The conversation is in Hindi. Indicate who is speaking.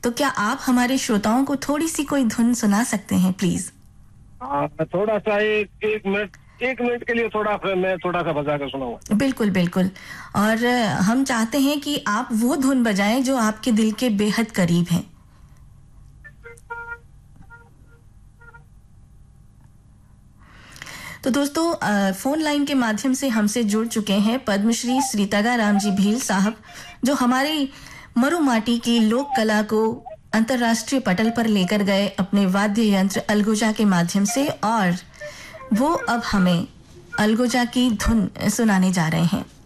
Speaker 1: तो क्या आप हमारे श्रोताओं को थोड़ी सी कोई धुन सुना सकते हैं प्लीज?
Speaker 2: थोड़ा सा एक मिनट के लिए मैं थोड़ा सा बजा कर सुनाऊंगा।
Speaker 1: बिल्कुल बिल्कुल। और हम चाहते हैं कि आप वो धुन बजाएं जो आपके दिल के बेहद करीब है। तो दोस्तों, फोन लाइन के माध्यम से हमसे जुड़ चुके हैं पद्मश्री श्री तगाराम जी भील साहब, जो हमारी मरुमाटी की लोक कला को अंतर्राष्ट्रीय पटल पर लेकर गए अपने वाद्य यंत्र अलगोजा के माध्यम से, और वो अब हमें अलगोजा की धुन सुनाने जा रहे हैं।